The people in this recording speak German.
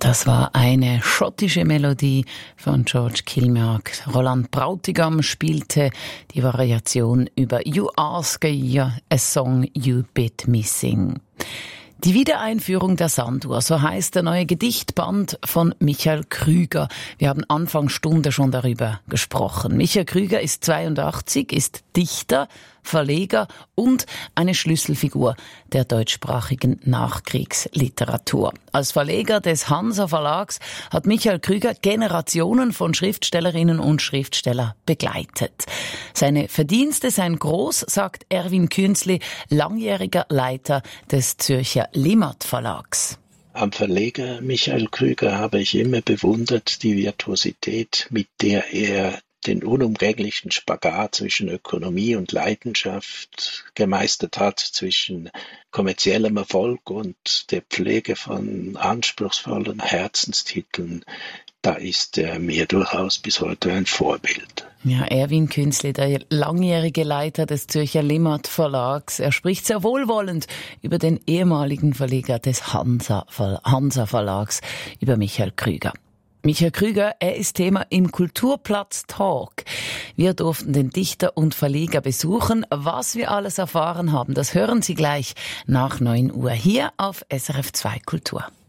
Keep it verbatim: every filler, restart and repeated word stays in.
Das war eine schottische Melodie von George Kilmark. Roland Brautigam spielte die Variation über You Ask a, a Song You Bid Me Sing. Die Wiedereinführung der Sanduhr, so heißt der neue Gedichtband von Michael Krüger. Wir haben Anfang Stunde schon darüber gesprochen. Michael Krüger ist zweiundachtzig, ist Dichter, Verleger und eine Schlüsselfigur der deutschsprachigen Nachkriegsliteratur. Als Verleger des Hansa Verlags hat Michael Krüger Generationen von Schriftstellerinnen und Schriftsteller begleitet. Seine Verdienste seien groß, sagt Erwin Künzli, langjähriger Leiter des Zürcher Limmat Verlags. Am Verleger Michael Krüger habe ich immer bewundert die Virtuosität, mit der er den unumgänglichen Spagat zwischen Ökonomie und Leidenschaft gemeistert hat, zwischen kommerziellem Erfolg und der Pflege von anspruchsvollen Herzenstiteln. Da ist er mir durchaus bis heute ein Vorbild. Ja, Erwin Künzli, der langjährige Leiter des Zürcher Limmat Verlags, er spricht sehr wohlwollend über den ehemaligen Verleger des Hansa, Hansa Verlags, über Michael Krüger. Michael Krüger, er ist Thema im Kulturplatz Talk. Wir durften den Dichter und Verleger besuchen. Was wir alles erfahren haben, das hören Sie gleich nach neun Uhr hier auf S R F zwei Kultur.